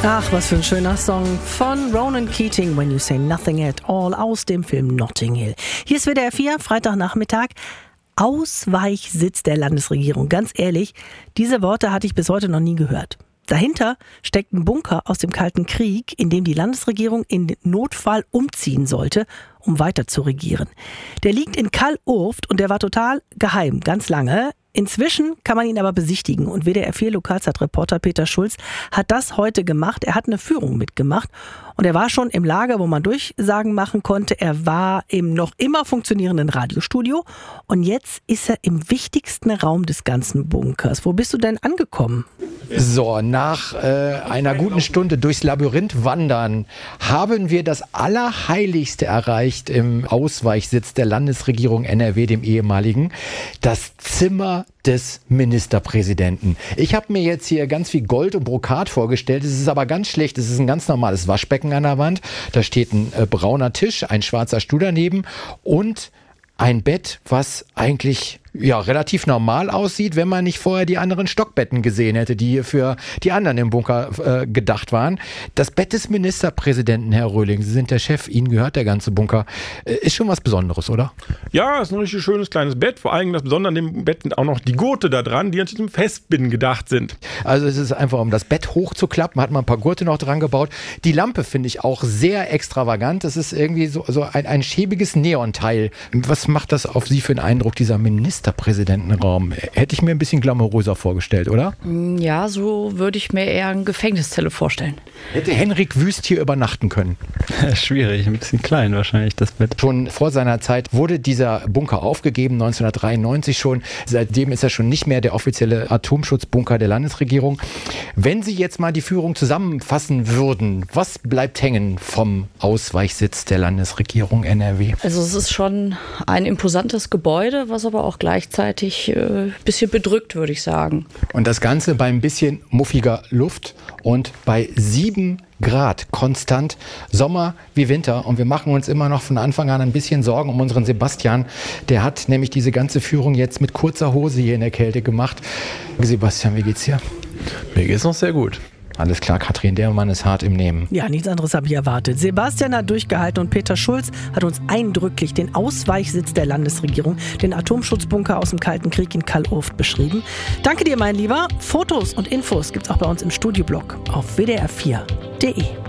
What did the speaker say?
Ach, was für ein schöner Song von Ronan Keating, When You Say Nothing at All, aus dem Film Notting Hill. Hier ist WDR 4, Freitagnachmittag. Ausweichsitz der Landesregierung. Ganz ehrlich, diese Worte hatte ich bis heute noch nie gehört. Dahinter steckt ein Bunker aus dem Kalten Krieg, in dem die Landesregierung in Notfall umziehen sollte, um weiter zu regieren. Der liegt in Kall-Urft und der war total geheim, ganz lange. Inzwischen kann man ihn aber besichtigen und WDR 4 Lokalzeitreporter Peter Schulz hat das heute gemacht. Er hat eine Führung mitgemacht und er war schon im Lager, wo man Durchsagen machen konnte. Er war im noch immer funktionierenden Radiostudio und jetzt ist er im wichtigsten Raum des ganzen Bunkers. Wo bist du denn angekommen? So, nach einer guten Stunde durchs Labyrinth wandern haben wir das Allerheiligste erreicht im Ausweichsitz der Landesregierung NRW, dem ehemaligen, das Zimmer des Ministerpräsidenten. Ich habe mir jetzt hier ganz viel Gold und Brokat vorgestellt. Es ist aber ganz schlecht. Es ist ein ganz normales Waschbecken an der Wand. Da steht ein brauner Tisch, ein schwarzer Stuhl daneben und ein Bett, was eigentlich relativ normal aussieht, wenn man nicht vorher die anderen Stockbetten gesehen hätte, die für die anderen im Bunker gedacht waren. Das Bett des Ministerpräsidenten, Herr Röhling, Sie sind der Chef, Ihnen gehört der ganze Bunker. Ist schon was Besonderes, oder? Ja, ist ein richtig schönes kleines Bett. Vor allem das Besondere an dem Bett sind auch noch die Gurte da dran, die natürlich zum Festbinden gedacht sind. Also es ist einfach, um das Bett hochzuklappen, hat man ein paar Gurte noch dran gebaut. Die Lampe finde ich auch sehr extravagant. Das ist irgendwie so ein schäbiges Neonteil. Was macht das auf Sie für einen Eindruck, dieser Ministerpräsidentenraum? Hätte ich mir ein bisschen glamouröser vorgestellt, oder? Ja, so würde ich mir eher eine Gefängniszelle vorstellen. Hätte Henrik Wüst hier übernachten können? Schwierig, ein bisschen klein wahrscheinlich das Bett. Schon vor seiner Zeit wurde dieser Bunker aufgegeben, 1993 schon. Seitdem ist er schon nicht mehr der offizielle Atomschutzbunker der Landesregierung. Wenn Sie jetzt mal die Führung zusammenfassen würden, was bleibt hängen vom Ausweichsitz der Landesregierung NRW? Also es ist schon ein imposantes Gebäude, was aber auch gleichzeitig ein bisschen bedrückt, würde ich sagen. Und das Ganze bei ein bisschen muffiger Luft und bei 7 Grad konstant, Sommer wie Winter. Und wir machen uns immer noch von Anfang an ein bisschen Sorgen um unseren Sebastian. Der hat nämlich diese ganze Führung jetzt mit kurzer Hose hier in der Kälte gemacht. Sebastian, wie geht's dir? Mir geht's noch sehr gut. Alles klar, Katrin, der Mann ist hart im Nehmen. Ja, nichts anderes habe ich erwartet. Sebastian hat durchgehalten und Peter Schulz hat uns eindrücklich den Ausweichsitz der Landesregierung, den Atomschutzbunker aus dem Kalten Krieg in Kall-Urft beschrieben. Danke dir, mein Lieber. Fotos und Infos gibt's auch bei uns im Studioblog auf wdr4.de.